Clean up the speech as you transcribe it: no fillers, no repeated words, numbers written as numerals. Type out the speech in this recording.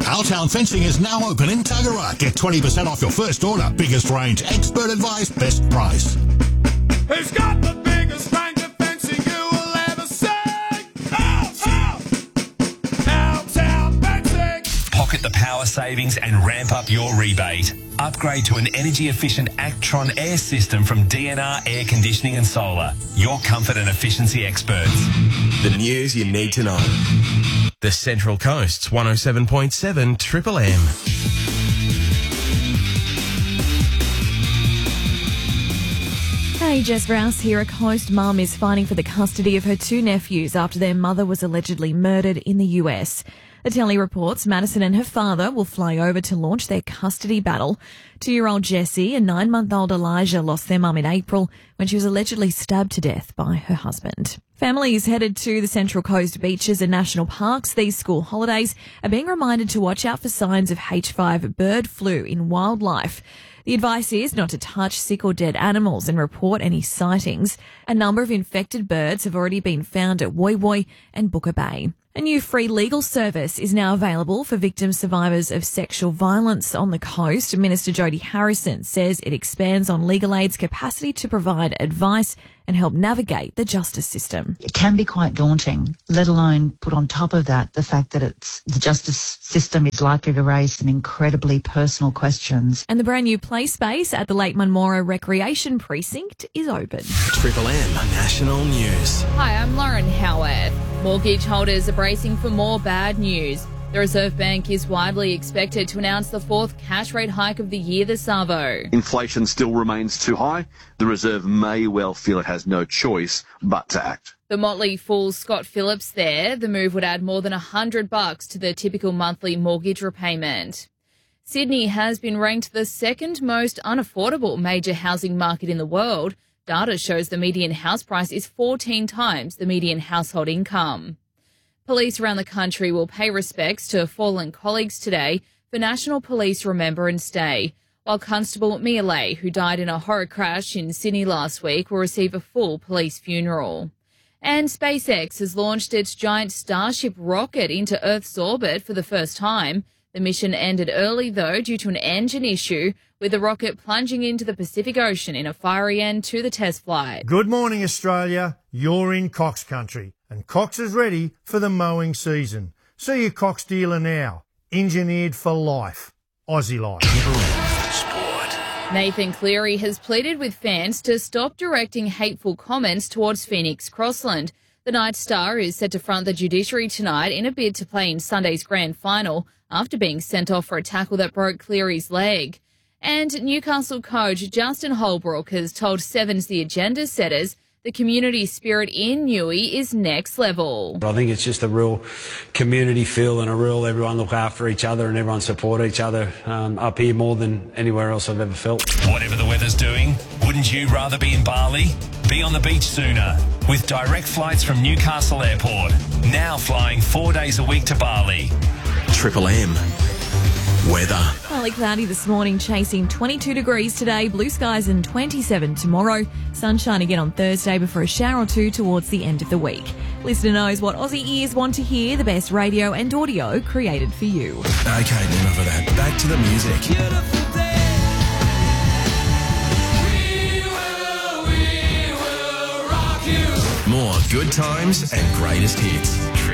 Howtown Fencing is now open in Tuggerah. Get 20% off your first order. Biggest range, expert advice, best price. Who's got the biggest range of fencing you will ever see? Howtown Fencing! Pocket the power savings and ramp up your rebate. Upgrade to an energy-efficient Actron air system from DNR Air Conditioning and Solar. Your comfort and efficiency experts. The news you need to know. The Central Coast's 107.7 Triple M. Hey, Jess Rouse here. A Coast mum is fighting for the custody of her two nephews after their mother was allegedly murdered in the US. The Telly reports Madison and her father will fly over to launch their custody battle. 2-year-old Jessie and 9-month-old Elijah lost their mum in April when she was allegedly stabbed to death by her husband. Families headed to the Central Coast beaches and national parks these school holidays are being reminded to watch out for signs of H5 bird flu in wildlife. The advice is not to touch sick or dead animals and report any sightings. A number of infected birds have already been found at Woy Woy and Booker Bay. A new free legal service is now available for victim survivors of sexual violence on the coast. Minister Jody Harrison says it expands on Legal Aid's capacity to provide advice and help navigate the justice system. It can be quite daunting, let alone put on top of that the fact that the justice system is likely to raise some incredibly personal questions. And the brand new play space at the Lake Munmora Recreation Precinct is open. Triple M National News. Hi, I'm Lauren Howard. Mortgage holders are bracing for more bad news. The Reserve Bank is widely expected to announce the fourth cash rate hike of the year this Arvo. Inflation still remains too high. The Reserve may well feel it has no choice but to act. The Motley Fool's Scott Phillips there. The move would add more than $100 to the typical monthly mortgage repayment. Sydney has been ranked the second most unaffordable major housing market in the world. Data shows the median house price is 14 times the median household income. Police around the country will pay respects to fallen colleagues today for National Police Remembrance Day, while Constable Mia Lay, who died in a horror crash in Sydney last week, will receive a full police funeral. And SpaceX has launched its giant Starship rocket into Earth's orbit for the first time. The mission ended early, though, due to an engine issue, with the rocket plunging into the Pacific Ocean in a fiery end to the test flight. Good morning, Australia. You're in Cox country, and Cox is ready for the mowing season. See your Cox dealer now. Engineered for life. Aussie life. Sport. Nathan Cleary has pleaded with fans to stop directing hateful comments towards Phoenix Crossland. The Night Star is set to front the judiciary tonight in a bid to play in Sunday's grand final after being sent off for a tackle that broke Cleary's leg. And Newcastle coach Justin Holbrook has told Sevens the agenda setters the community spirit in Newey is next level. I think it's just a real community feel and a real everyone look after each other and everyone support each other up here more than anywhere else I've ever felt. Whatever the weather's doing, wouldn't you rather be in Bali? Be on the beach sooner with direct flights from Newcastle Airport. Now flying 4 days a week to Bali. Triple M. Weather. Partly cloudy this morning, chasing 22 degrees today, blue skies and 27 tomorrow. Sunshine again on Thursday before a shower or two towards the end of the week. Listener knows what Aussie ears want to hear, the best radio and audio created for you. Okay, enough of that. Back to the music. We will rock you. More good times and greatest hits.